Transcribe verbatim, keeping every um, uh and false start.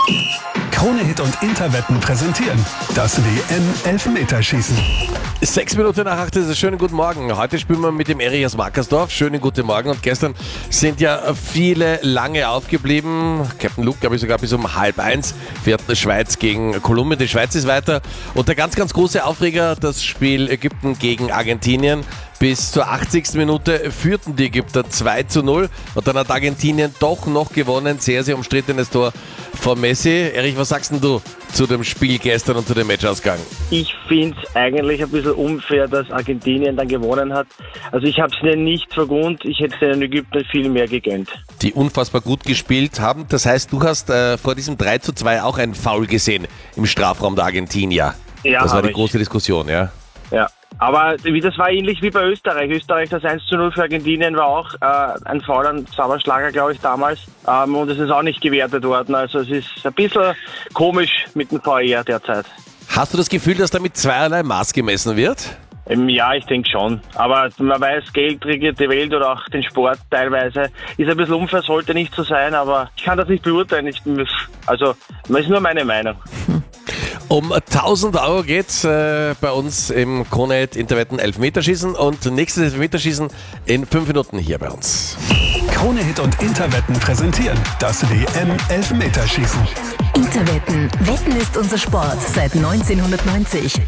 Krone-Hit und Interwetten präsentieren das W M-Elfmeterschießen. Sechs Minuten nach acht ist es. Schönen guten Morgen. Heute spielen wir mit dem Erich aus Wackersdorf. Schönen guten Morgen. Und gestern sind ja viele lange aufgeblieben. Captain Luke, glaube ich, sogar bis um halb eins. Wir hatten Schweiz gegen Kolumbien. Die Schweiz ist weiter. Und der ganz, ganz große Aufreger, das Spiel Ägypten gegen Argentinien. Bis zur achtzigsten Minute führten die Ägypter zwei zu null und dann hat Argentinien doch noch gewonnen. Sehr, sehr umstrittenes Tor von Messi. Erich, was sagst denn du zu dem Spiel gestern und zu dem Matchausgang? Ich finde es eigentlich ein bisschen unfair, dass Argentinien dann gewonnen hat. Also ich habe es ihnen nicht vergönnt, ich hätte den Ägyptern viel mehr gegönnt. Die unfassbar gut gespielt haben. Das heißt, du hast äh, vor diesem drei zu zwei auch einen Foul gesehen im Strafraum der Argentinier. Ja, das war die ich. große Diskussion, ja? Ja. Aber wie das war ähnlich wie bei Österreich. Österreich, das eins zu null für Argentinien war auch äh, ein Foul an Sauerschlager, glaube ich, damals. Ähm, und es ist auch nicht gewertet worden. Also es ist ein bisschen komisch mit dem V R derzeit. Hast du das Gefühl, dass damit zweierlei Maß gemessen wird? Ähm, ja, ich denke schon. Aber man weiß, Geld regiert die Welt oder auch den Sport teilweise. Ist ein bisschen unfair, sollte nicht so sein, aber ich kann das nicht beurteilen. Ich, also, das ist nur meine Meinung. Um tausend Euro geht's äh, bei uns im Krone-Hit Interwetten Elfmeterschießen und nächstes Elfmeterschießen in fünf Minuten hier bei uns. Krone-Hit und Interwetten präsentieren das W M-Elfmeterschießen. Interwetten. Wetten ist unser Sport seit neunzehnhundertneunzig.